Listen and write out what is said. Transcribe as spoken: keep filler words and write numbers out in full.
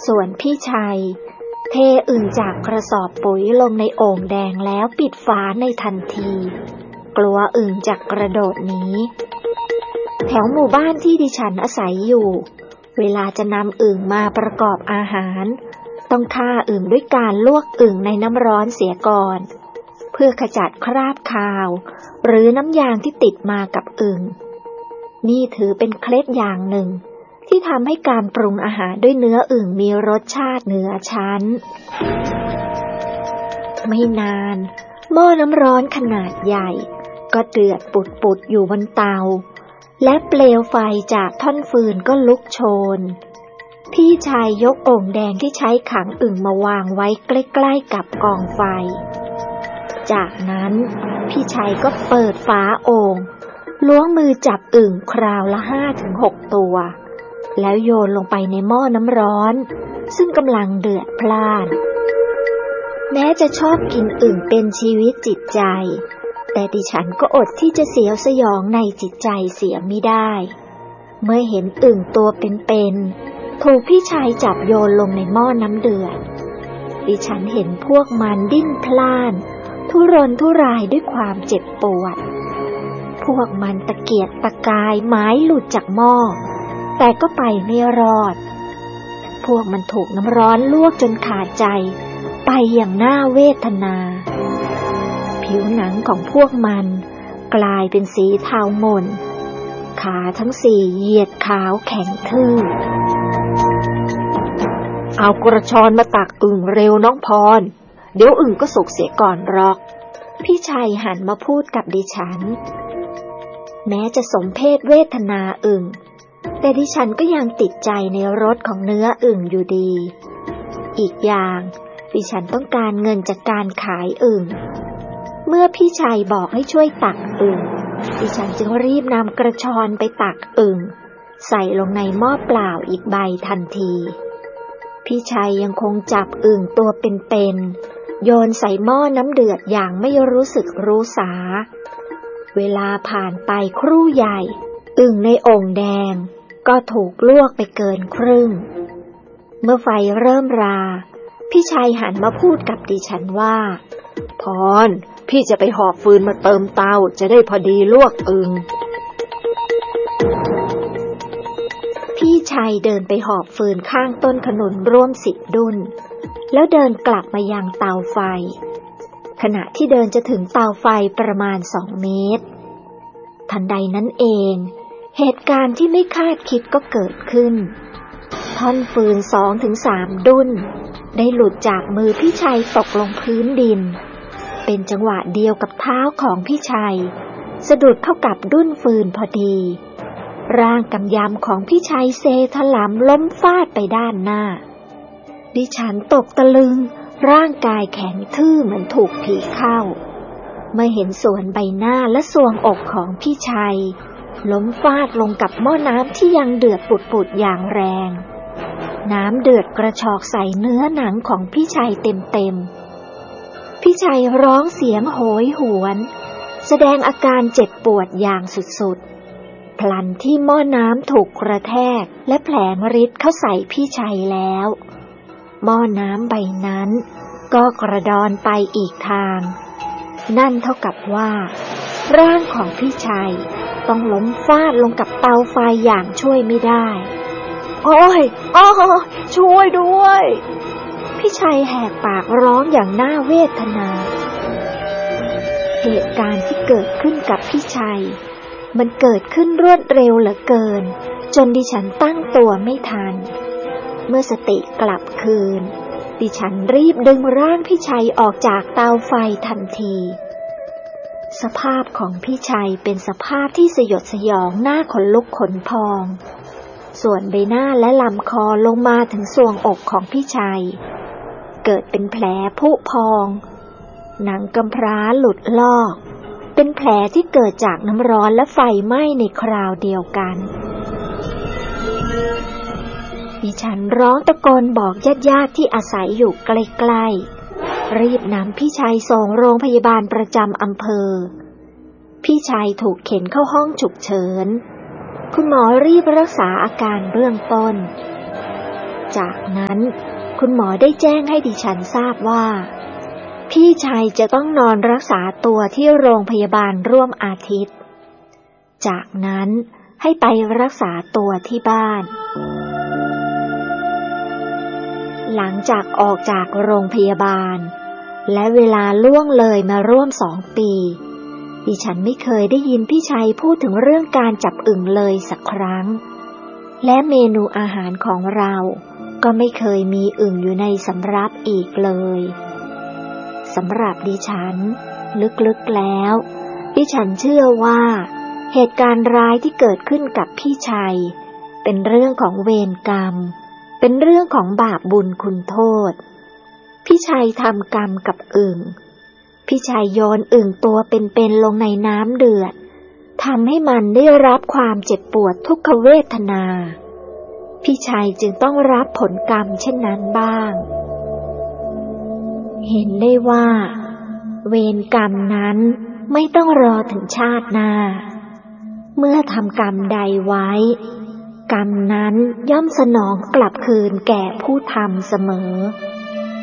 ส่วนพี่ชัยเทอึ่งจากกระสอบปุ๋ยลงในโอ่งแดงแล้วปิดฝาในทันทีกลัวอึ่งจะกระโดดหนีแถวหมู่บ้านที่ดิฉันอาศัยอยู่เวลาจะนำอึ่งมาประกอบอาหารต้องฆ่าอึ่งด้วยการลวกอึ่งในน้ำร้อนเสียก่อนเพื่อขจัดคราบคาวหรือน้ำยางที่ติดมากับอึ่งนี่ถือเป็นเคล็ดอย่างหนึ่งที่ทำให้การปรุงอาหารด้วยเนื้ออึ่งมีรสชาติเหนือชั้นไม่นานหม้อน้ำร้อนขนาดใหญ่ก็เดือดปุดๆอยู่บนเตาและเปลวไฟจากท่อนฟืนก็ลุกโชนพี่ชายยกโอ่งแดงที่ใช้ขังอึ่งมาวางไว้ใกล้ๆกับกองไฟจากนั้นพี่ชายก็เปิดฝาโอ่งล้วงมือจับอึ่งคราวละ ห้าถึงหก ตัวแล้วโยนลงไปในหม้อน้ำร้อนซึ่งกำลังเดือดพล่านแม้จะชอบกินอึ่งเป็นชีวิตจิตใจแต่ดิฉันก็อดที่จะเสียวสยองในจิตใจเสียไม่ได้เมื่อเห็นอึ่งตัวเป็นๆถูกพี่ชายจับโยนลงในหม้อน้ำเดือดดิฉันเห็นพวกมันดิ้นพล่านทุรนทุรายด้วยความเจ็บปวดพวกมันตะเกียกตะกายไม้หลุดจากหม้อแต่ก็ไปไม่รอดพวกมันถูกน้ำร้อนลวกจนขาดใจไปอย่างน่าเวทนาผิวหนังของพวกมันกลายเป็นสีเทาหม่นขาทั้งสี่เหยียดขาวแข็งทื่อเอากระชอนมาตักอึ่งเร็วน้องพรเดี๋ยวอึ่งก็สุกเสียก่อนหรอกพี่ชัยหันมาพูดกับดิฉันแม้จะสมเพศเวทนาอึ่งแต่ดิฉันก็ยังติดใจในรสของเนื้ออึ่งอยู่ดีอีกอย่างดิฉันต้องการเงินจากการขายอึ่งเมื่อพี่ชัยบอกให้ช่วยตักอึ่งดิฉันจึงรีบนำกระชอนไปตักอึ่งใส่ลงในหม้อเปล่าอีกใบทันทีพี่ชัยยังคงจับอึ่งตัวเป็นๆโยนใส่หม้อน้ำเดือดอย่างไม่รู้สึกรู้สาเวลาผ่านไปครู่ใหญ่อึ่งในโอ่งแดงก็ถูกลวกไปเกินครึ่งเมื่อไฟเริ่มราพี่ชัยหันมาพูดกับดิฉันว่าพรพี่จะไปหอบฟืนมาเติมเตาจะได้พอดีลวกอึ่งพี่ชัยเดินไปหอบฟืนข้างต้นขนุนร่วมสิบดุลแล้วเดินกลับมายังเตาไฟขณะที่เดินจะถึงเตาไฟประมาณสองเมตรทันใดนั้นเองเหตุการณ์ที่ไม่คาดคิดก็เกิดขึ้นท่อนฟืนสองถึงสามดุลได้หลุดจากมือพี่ชัยตกลงพื้นดินเป็นจังหวะเดียวกับเท้าของพี่ชัยสะดุดเข้ากับดุ้นฟืนพอดีร่างกำยำของพี่ชัยเซถลำล้มฟาดไปด้านหน้าดิฉันตกตะลึงร่างกายแข็งทื่อเหมือนถูกผีเข้าเมื่อเห็นส่วนใบหน้าและทรวงอกของพี่ชัยล้มฟาดลงกับหม้อน้ำที่ยังเดือดปุดๆอย่างแรงน้ำเดือดกระชอกใส่เนื้อหนังของพี่ชัยเต็มๆพี่ชัยร้องเสียงโหยหวนแสดงอาการเจ็บปวดอย่างสุดๆพลันที่หม้อน้ำถูกกระแทกและแผลงฤทธิ์เข้าใส่พี่ชัยแล้วหม้อน้ำใบนั้นก็กระดอนไปอีกทางนั่นเท่ากับว่าร่างของพี่ชัยต้องล้มฟาดลงกับเตาไฟอย่างช่วยไม่ได้โอ้ยโอ้ยช่วยด้วยพี่ชัยแหกปากร้องอย่างน่าเวทนาเหตุการณ์ที่เกิดขึ้นกับพี่ชัยมันเกิดขึ้นรวดเร็วเหลือเกินจนดิฉันตั้งตัวไม่ทันเมื่อสติกลับคืนดิฉันรีบดึงร่างพี่ชัยออกจากเตาไฟทันทีสภาพของพี่ชัยเป็นสภาพที่สยดสยองน่าขนลุกขนพองส่วนใบหน้าและลำคอลงมาถึงทรวงอกของพี่ชัยเกิดเป็นแผลพุพองหนังกำพร้าหลุดลอกเป็นแผลที่เกิดจากน้ำร้อนและไฟไหม้ในคราวเดียวกันดิฉันร้องตะโกนบอกญาติๆที่อาศัยอยู่ใกล้ๆรีบนำพี่ชัยส่งโรงพยาบาลประจำอำเภอพี่ชัยถูกเข็นเข้าห้องฉุกเฉินคุณหมอรีบรักษาอาการเบื้องต้นจากนั้นคุณหมอได้แจ้งให้ดิฉันทราบว่าพี่ชัยจะต้องนอนรักษาตัวที่โรงพยาบาลร่วมอาทิตย์จากนั้นให้ไปรักษาตัวที่บ้านหลังจากออกจากโรงพยาบาลและเวลาล่วงเลยมาร่วมสองปีดิฉันไม่เคยได้ยินพี่ชัยพูดถึงเรื่องการจับอึ่งเลยสักครั้งและเมนูอาหารของเราก็ไม่เคยมีอึ่งอยู่ในสำรับอีกเลยสำหรับดิฉันลึกๆแล้วดิฉันเชื่อว่าเหตุการณ์ร้ายที่เกิดขึ้นกับพี่ชัยเป็นเรื่องของเวรกรรมเป็นเรื่องของบาปบุญคุณโทษพี่ชัยทำกรรมกับอึ่งพี่ชัยโยนอึ่งตัวเป็นๆลงในน้ำเดือดทำให้มันได้รับความเจ็บปวดทุกขเวทนาพี่ชัยจึงต้องรับผลกรรมเช่นนั้นบ้างเห็นได้ว่าเวรกรรมนั้นไม่ต้องรอถึงชาติหน้าเมื่อทำกรรมใดไว้กรรมนั้นย่อมสนองกลับคืนแก่ผู้ทำเสมอ